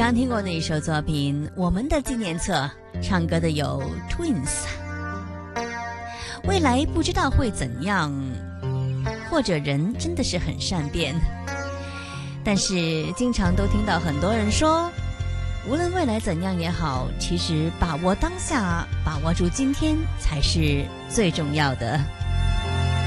刚听过的一首作品《我们的纪念册》，唱歌的有 Twins。 未来不知道会怎样，或者人真的是很善变，但是经常都听到很多人说，无论未来怎样也好，其实把握当下，把握住今天才是最重要的。